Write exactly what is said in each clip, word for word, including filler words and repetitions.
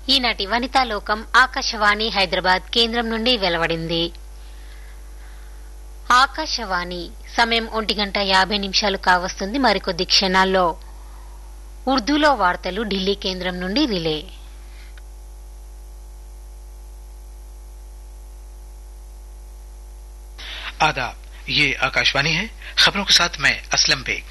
ఈనాటి వనితా లోకం ఆకాశవాణి హైదరాబాద్ కేంద్రం నుండి వెలువడింది. ఆకాశవాణి సమయం ఒంటి గంట యాభై నిమిషాలు కావస్తుంది. మరికొద్ది క్షణాల్లో ఉర్దూలో వార్తలు ఢిల్లీ కేంద్రం నుండి రిలే. आदाब, ये आकाशवाणी है. खबरों के साथ मैं असलम बेग.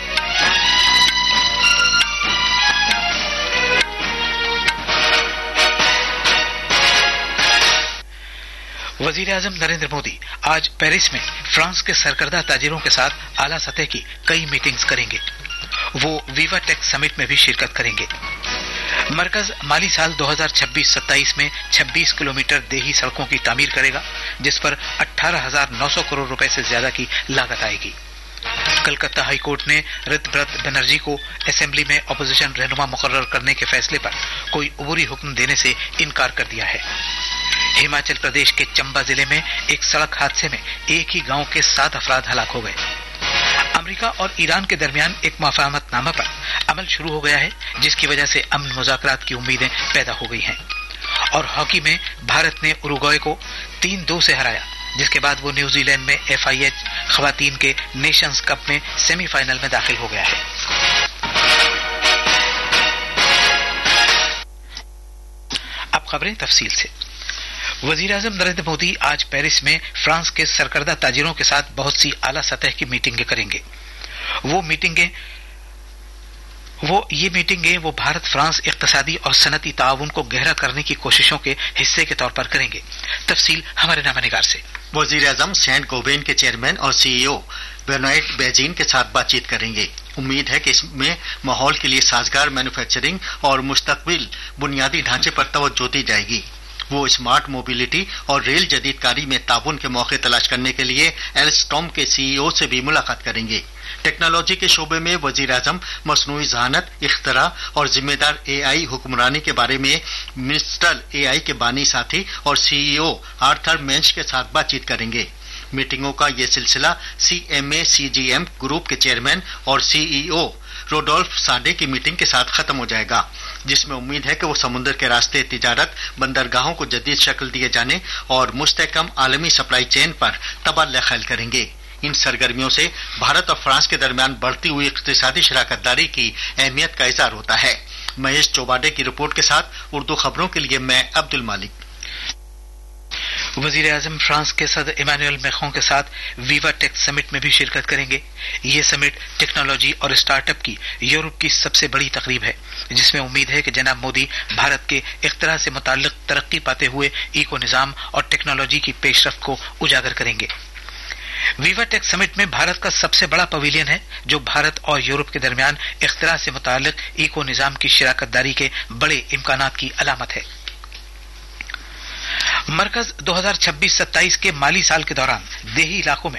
वजीर आजम नरेंद्र मोदी आज पेरिस में फ्रांस के सरकर्दा ताजिरों के साथ आला सतह की कई मीटिंग्स करेंगे. वो वीवा टेक समिट में भी शिरकत करेंगे. मरकज माली साल दो हज़ार छब्बीस सत्ताईस में छब्बीस किलोमीटर देही सड़कों की तामीर करेगा, जिस पर अठारह हजार नौ सौ करोड़ रुपए से ज्यादा की लागत आएगी. कलकत्ता हाईकोर्ट ने ऋतव्रत बनर्जी को असेंबली में अपोजिशन रहनुमा मुकर्रर करने के फैसले पर कोई अबूरी हुक्म देने से इनकार कर दिया है. हिमाचल प्रदेश के चंबा जिले में एक सड़क हादसे में एक ही गांव के सात अफराद हलाक हो गए. अमेरिका और ईरान के दरमियान एक मुफाहमतनामा पर अमल शुरू हो गया है, जिसकी वजह से अमन मुज़ाकरात की उम्मीदें पैदा हो गई हैं. और हॉकी में भारत ने उरुग्वे को तीन दो से हराया, जिसके बाद वो न्यूजीलैंड में एफ आई एच खवातीन के नेशंस कप में सेमीफाइनल में दाखिल हो गया है. अब खबरें तफसील से. वजीर आजम नरेंद्र मोदी आज पेरिस में फ्रांस के सरकर्दा ताजिरों के साथ बहुत सी आला सतह की मीटिंगें करेंगे. वो मीटिंगें वो ये मीटिंगें वो भारत फ्रांस इक्तिसादी और सनती ताउन को गहरा करने की कोशिशों के हिस्से के तौर पर करेंगे. तफसील हमारे नामानिगार से. वजीर आजम सेंट गोबेन के चेयरमैन और सीईओ बेनोइट बेजीन के साथ बातचीत करेंगे. उम्मीद है कि इसमें माहौल के लिए साजगार मैन्युफैक्चरिंग और मुस्तकबिल बुनियादी ढांचे पर तवज्जो दी जाएगी. वो स्मार्ट मोबिलिटी और रेल जदीदकारी में ताउन के मौके तलाश करने के लिए एल्स्टॉम के सीईओ से भी मुलाकात करेंगे. टेक्नोलॉजी के शोबे में वजीर आजम मसनूई ज़हानत, इख्तरा और जिम्मेदार एआई हुक्मरानी के बारे में मिस्टल एआई के बानी साथी और सीईओ आर्थर मेंच के साथ बातचीत करेंगे. मीटिंगों का ये सिलसिला सीएमए सीजीएम ग्रुप के चेयरमैन और सीईओ रोडोल्फ साडे की मीटिंग के साथ खत्म हो जाएगा, जिसमें उम्मीद है कि वो समुद्र के रास्ते तिजारत, बंदरगाहों को जदीद शक्ल दिए जाने और मुस्तहकम आलमी सप्लाई चेन पर तबादला ख्याल करेंगे. इन सरगर्मियों से भारत और फ्रांस के दरमियान बढ़ती हुई इक्तिसादी शराकतदारी की अहमियत का इज़हार होता है. महेश चौबाडे की रिपोर्ट के साथ उर्दू खबरों के लिए मैं अब्दुल मालिक. वजीर आजम फ्रांस के सदर इमानुएल मैक्रों के साथ वीवा टेक समिट में भी शिरकत करेंगे. ये समिट टेक्नोलॉजी और स्टार्टअप की यूरोप की सबसे बड़ी तकरीब है, जिसमें उम्मीद है कि जनाब मोदी भारत के इख्तरा से मुताल्लिक तरक्की पाते हुए इको निज़ाम और टेक्नोलॉजी की पेशरफ्त को उजागर करेंगे. वीवा टेक समिट में भारत का सबसे बड़ा पवेलियन है, जो भारत और यूरोप के दरमियान इख्तरा से मुताल्लिक इको निज़ाम की शराकतदारी के बड़े इम्कानात की अलामत है. मरकज दो हज़ार छब्बीस सत्ताईस के माली साल के दौरान देही इलाकों में